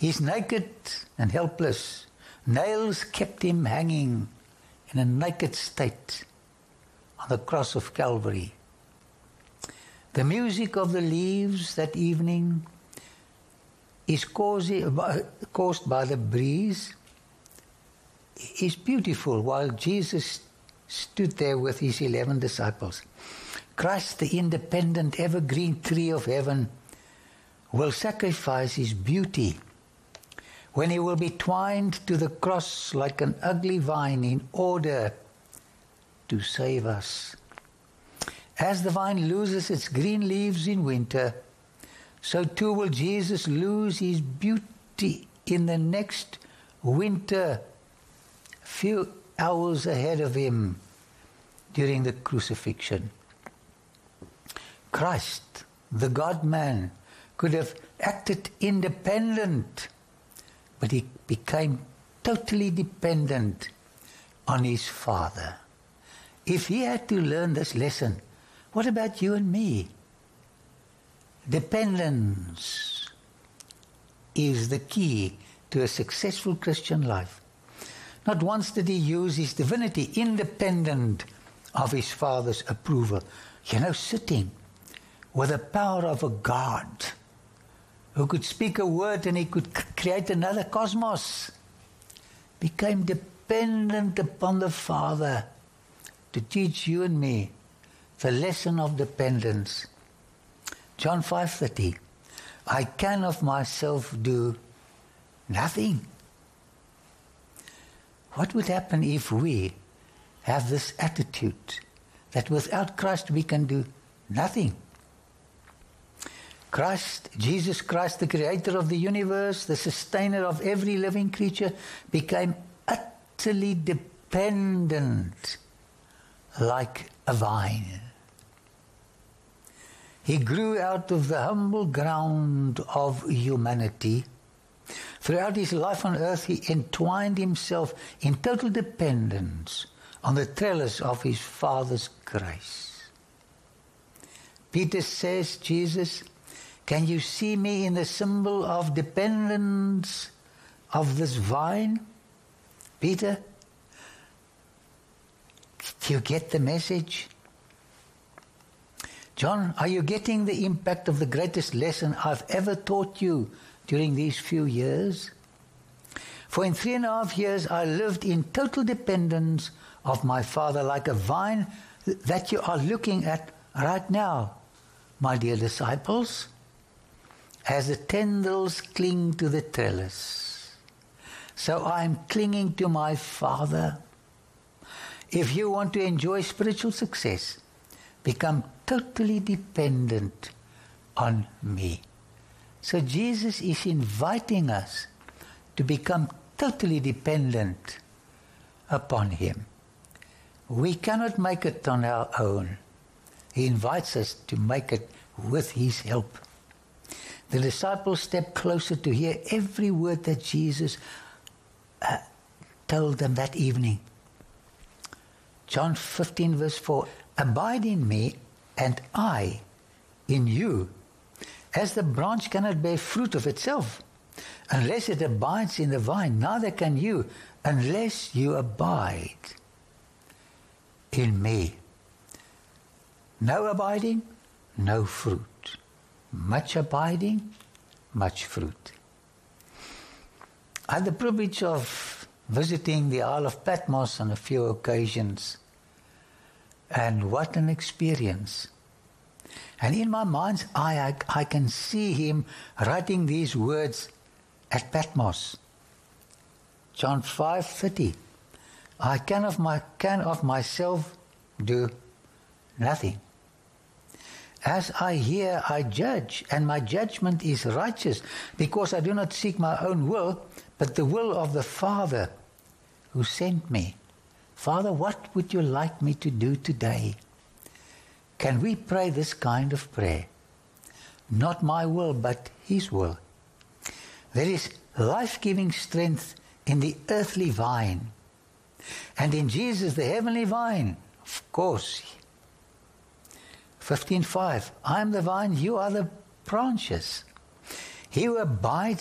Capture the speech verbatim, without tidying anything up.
He's naked and helpless. Nails kept him hanging in a naked state on the cross of Calvary. The music of the leaves that evening is causing, caused by the breeze is beautiful while Jesus stood there with his eleven disciples. Christ, the independent evergreen tree of heaven, will sacrifice his beauty when he will be twined to the cross like an ugly vine in order to save us. As the vine loses its green leaves in winter, so too will Jesus lose his beauty in the next winter, few hours ahead of him during the crucifixion. Christ, the God-man, could have acted independent, but he became totally dependent on his Father. If he had to learn this lesson, what about you and me? Dependence is the key to a successful Christian life. Not once did he use his divinity independent of his Father's approval. You know, sitting with the power of a God who could speak a word and he could create another cosmos, became dependent upon the Father to teach you and me the lesson of dependence. John five thirty, I can of myself do nothing. What would happen if we have this attitude that without Christ we can do nothing? Christ, Jesus Christ, the creator of the universe, the sustainer of every living creature, became utterly dependent like a vine. He grew out of the humble ground of humanity. Throughout his life on earth, he entwined himself in total dependence on the trellis of his Father's grace. Peter says, Jesus, can you see me in the symbol of dependence of this vine? Peter, do you get the message? John, are you getting the impact of the greatest lesson I've ever taught you during these few years? For in three and a half years I lived in total dependence of my Father, like a vine that you are looking at right now, my dear disciples, as the tendrils cling to the trellis. So I'm clinging to my Father. If you want to enjoy spiritual success, become totally dependent on me. So Jesus is inviting us to become totally dependent upon him. We cannot make it on our own. He invites us to make it with his help. The disciples stepped closer to hear every word that Jesus uh, told them that evening. John fifteen verse four, abide in me and I in you. As the branch cannot bear fruit of itself unless it abides in the vine, neither can you unless you abide in me. No abiding, no fruit. Much abiding, much fruit. I had the privilege of visiting the Isle of Patmos on a few occasions. And what an experience. And in my mind's eye, I, I can see him writing these words at Patmos. John five thirty. I can of, my, can of myself do nothing. As I hear, I judge, and my judgment is righteous, because I do not seek my own will, but the will of the Father who sent me. Father, what would you like me to do today? Can we pray this kind of prayer? Not my will, but his will. There is life-giving strength in the earthly vine, and in Jesus, the heavenly vine, of course. fifteen five, I am the vine, you are the branches. He who abides